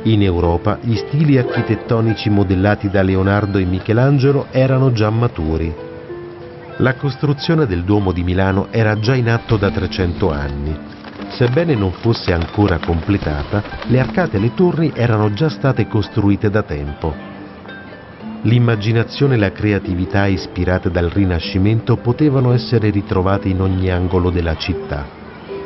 In Europa gli stili architettonici modellati da Leonardo e Michelangelo erano già maturi. La costruzione del Duomo di Milano era già in atto da 300 anni. Sebbene non fosse ancora completata, le arcate e le torri erano già state costruite da tempo. L'immaginazione e la creatività ispirate dal Rinascimento potevano essere ritrovate in ogni angolo della città.